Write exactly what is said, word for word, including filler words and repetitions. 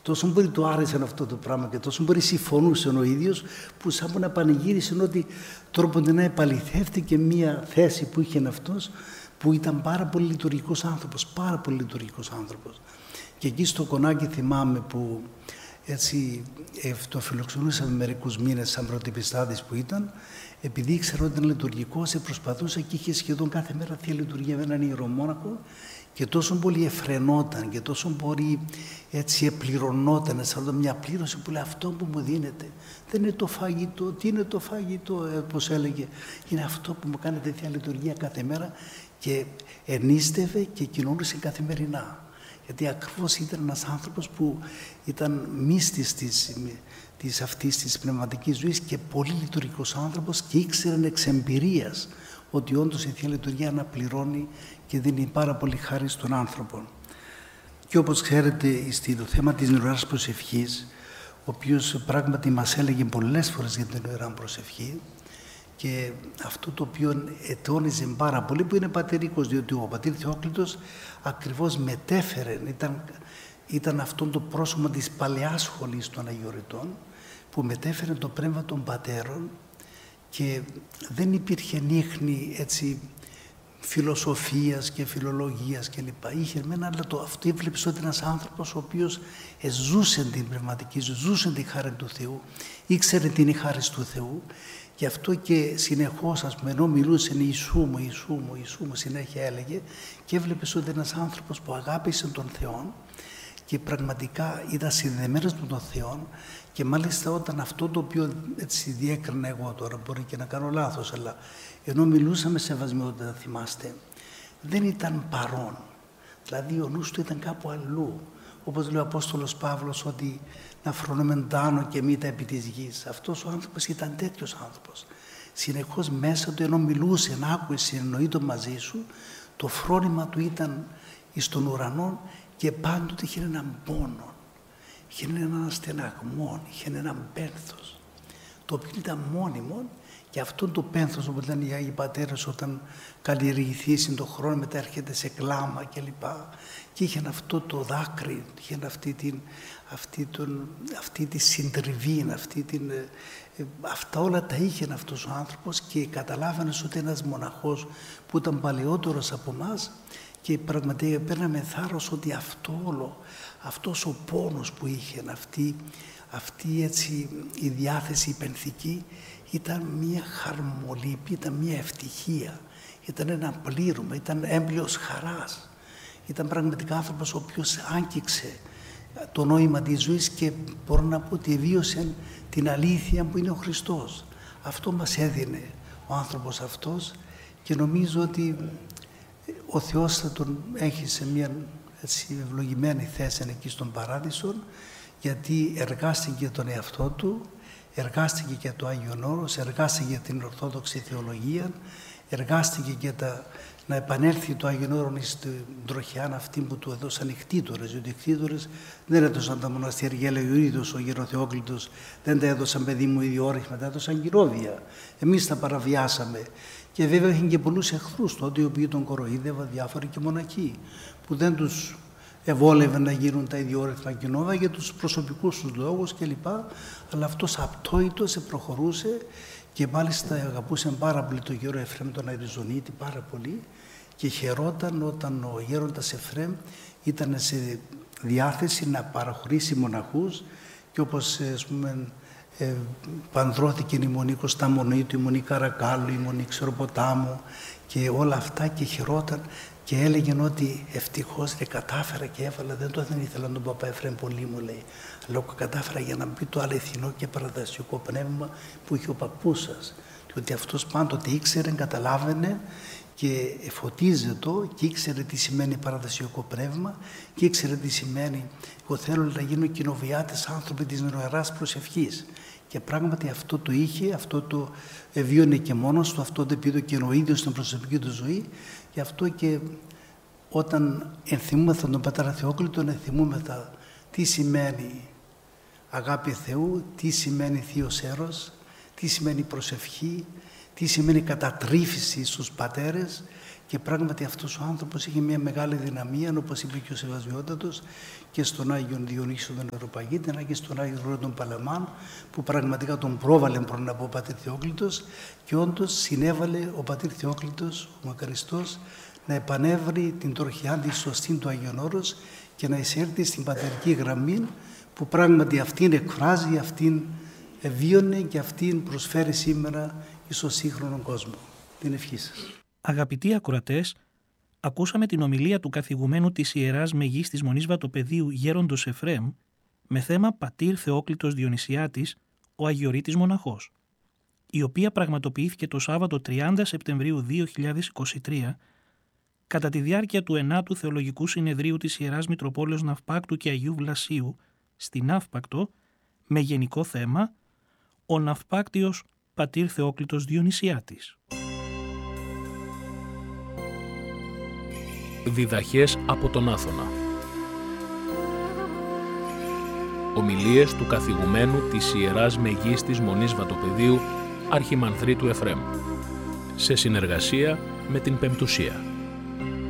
Τόσο πολύ του άρεσε αυτό το πράγμα και τόσο πολύ συμφωνούσε ο ίδιος, που σαν να πανηγύρισε ότι τρόπον να επαληθεύτηκε μία θέση που είχε αυτός, που ήταν πάρα πολύ λειτουργικός άνθρωπος, πάρα πολύ λειτουργικός άνθρωπος. Και εκεί στο Κονάκι θυμάμαι που έτσι ε, το φιλοξενούσαμε μερικούς μήνες σαν πρωτεπιστάδης που ήταν, επειδή ήξερα ότι ήταν λειτουργικός, προσπαθούσα και είχε σχεδόν κάθε μέρα θεία λειτουργία με έναν ιερομόναχο και τόσο πολύ εφρενόταν και τόσο πολύ έτσι επληρωνόταν, σαν μια πλήρωση που λέει αυτό που μου δίνεται. Δεν είναι το φαγητό, τι είναι το φαγητό, ε, όπως έλεγε, είναι αυτό που μου κάνετε θεία λειτουργία κάθε μέρα, και ενίστευε και κοινωνούσε καθημερινά. Γιατί ακριβώς ήταν ένας άνθρωπος που ήταν μύστης της, της αυτής της πνευματικής ζωής και πολύ λειτουργικός άνθρωπος και ήξερε εξ εμπειρίας ότι όντως η Θεία Λειτουργία αναπληρώνει και δίνει πάρα πολύ χάρη στον άνθρωπο. Και όπως ξέρετε, στο θέμα της νεωράς προσευχής, ο οποίος πράγματι μας έλεγε πολλές φορές για την νεωρά προσευχή, και αυτό το οποίο ετώνιζε πάρα πολύ, που είναι πατερικός, διότι ο πατήρ Θεόκλητος ακριβώς μετέφερε, ήταν, ήταν αυτό το πρόσωπο της παλαιάς σχολής των Αγιορετών, που μετέφερε το πνεύμα των πατέρων και δεν υπήρχε νύχνη έτσι φιλοσοφίας και φιλολογίας κλπ. Είχε εμένα, αλλά το, αυτό έβλεψε ότι ένας άνθρωπος ο οποίος ζούσε την πνευματική ζωή, ζούσε τη χάρη του Θεού, ήξερε την η χάρη του Θεού. Γι' αυτό και συνεχώς, ας πούμε, ενώ μιλούσε Ιησού μου, Ιησού μου, Ιησού μου, συνέχεια έλεγε, και έβλεπες ότι ένας άνθρωπος που αγάπησε τον Θεό και πραγματικά ήταν συνδεμένος με τον Θεό, και μάλιστα όταν αυτό το οποίο έτσι διέκρινα εγώ τώρα, μπορεί και να κάνω λάθος, αλλά ενώ μιλούσαμε σεβασμιότητα, θυμάστε, δεν ήταν παρόν. Δηλαδή ο νους του ήταν κάπου αλλού. Όπως λέει ο Απόστολος Παύλος, ότι να φρονομεντάνω και μήτα επί της γης. Αυτός ο άνθρωπος ήταν τέτοιος άνθρωπος. Συνεχώς μέσα του, ενώ μιλούσε, να άκουε, συνεννοείτο μαζί σου, το φρόνημα του ήταν εις τον ουρανό και πάντοτε είχε έναν πόνο, είχε έναν στεναγμό, είχε έναν πένθος, το οποίο ήταν μόνιμο. Και αυτό το πένθος, όπως λένε οι Άγιοι Πατέρες, όταν καλλιεργηθεί συν τον χρόνο, μετά έρχεται σε κλάμα κλπ. Και είχε αυτό το δάκρυ, είχε αυτή, την, αυτή, τον, αυτή τη συντριβή, αυτή την, ε, αυτά όλα τα είχε αυτός ο άνθρωπος, και καταλάβαινες ότι ένας μοναχός που ήταν παλαιότερος από εμάς, και πραγματικά παίρναμε θάρρος ότι αυτό όλο, αυτός ο πόνος που είχε, αυτή, αυτή έτσι, η διάθεση η πενθική, ήταν μια χαρμολύπη, ήταν μια ευτυχία, ήταν ένα πλήρωμα, ήταν έμπλειος χαράς. Ήταν πραγματικά άνθρωπος ο οποίος άγγιξε το νόημα της ζωής και μπορώ να πω ότι βίωσε την αλήθεια που είναι ο Χριστός. Αυτό μας έδινε ο άνθρωπος αυτός, και νομίζω ότι ο Θεός θα τον έχει σε μια έτσι, ευλογημένη θέση εκεί στον Παράδεισο, γιατί εργάστηκε τον εαυτό του, εργάστηκε για το Άγιον Όρος, εργάστηκε για την Ορθόδοξη Θεολογία, εργάστηκε για τα, να επανέλθει το Άγιον Όρος στην τροχιά αυτή που του έδωσαν οι κτήτορες, διότι οι κτήτορες δεν έδωσαν τα μοναστήρια, έλεγε ο ίδιος ο Γεροθεόκλητος, δεν τα έδωσαν παιδί μου ιδιόρυχμα, τα έδωσαν γυρόβια. Εμείς τα παραβιάσαμε. Και βέβαια είχαν και πολλούς εχθρούς τότε, οι οποίοι τον κοροϊδεύαν, διάφοροι και μοναχοί, που δεν τους ευόλευε να γίνουν τα ιδιόρυθμα κοινόβα για τους προσωπικούς τους λόγους κλπ. Αλλά αυτός απτόητος προχωρούσε, και μάλιστα αγαπούσε πάρα πολύ τον γέρο Εφραίμ τον Αριζονίτη, πάρα πολύ, και χαιρόταν όταν ο γέροντας Εφραίμ ήταν σε διάθεση να παραχωρήσει μοναχούς, και όπως ας πούμε ε, πανδρώθηκε η Μονή Κωνσταμονίτου, η Μονή Καρακάλου, η Μονή Ξεροποτάμου και όλα αυτά, και χαιρόταν. Και έλεγε ότι ευτυχώς δεν κατάφερα και έβαλα, δεν το δεν ήθελα τον Παπά Εφραίμ πολύ, μου λέει, αλλά κατάφερα για να μπει το αληθινό και παραδοσιακό πνεύμα που είχε ο παππούς σας. Διότι αυτός πάντοτε ήξερε, καταλάβαινε και εφωτίζε το, και ήξερε τι σημαίνει παραδοσιακό πνεύμα, και ήξερε τι σημαίνει εγώ θέλω να γίνω κοινοβιάτες άνθρωποι της νεωράς προσευχής. Και πράγματι αυτό το είχε, αυτό το βίωνε και μόνος του, αυτό το επίδο και ο ίδιος στην προσωπική του ζωή. Γι' αυτό και όταν ενθυμούμεθα τον Πατέρα Θεόκλητο, ενθυμούμεθα τι σημαίνει αγάπη Θεού, τι σημαίνει Θείος Έρος, τι σημαίνει προσευχή, τι σημαίνει κατατρίφηση στους πατέρες, Και πράγματι αυτός ο άνθρωπος είχε μια μεγάλη δυναμία, όπως είπε και ο Σεβασμιότατος, και στον Άγιον Διονύσιο τον Αεροπαγίτη, αλλά και στον Άγιο Γρηγόριο τον Παλαμάν, που πραγματικά τον πρόβαλε πρώτα από ο πατήρ Θεόκλητος, και όντως συνέβαλε ο πατήρ Θεόκλητος, ο μακαριστός, να επανέβρει την τροχιά της σωστή του Αγίον Όρος και να εισέλθει στην πατερική γραμμή, που πράγματι αυτήν εκφράζει, αυτήν βίωνε και αυτήν προσφέρει σήμερα στον σύγχρονο κόσμο. Την ευχή σας. Αγαπητοί ακροατές, ακούσαμε την ομιλία του καθηγουμένου της Ιεράς Μεγής της Μονής Βατοπεδίου Γέροντος Εφραίμ με θέμα πατήρ Θεόκλητος Διονυσιάτης, ο Αγιορείτης Μοναχός, η οποία πραγματοποιήθηκε το Σάββατο τριάντα Σεπτεμβρίου δύο χιλιάδες είκοσι τρία κατά τη διάρκεια του ενάτου Θεολογικού Συνεδρίου της Ιεράς Μητροπόλεως Ναυπάκτου και Αγίου Βλασίου στη Ναύπακτο, με γενικό θέμα «Ο Ναυπάκτιος πατήρ Θεόκλητος Διονυσιάτης». Διδαχές από τον Άθωνα. Ομιλίες του καθηγουμένου της Ιεράς Μεγής της Μονής Βατοπεδίου Αρχιμανθρίτου Εφραίμ, σε συνεργασία με την Πεμπτουσία.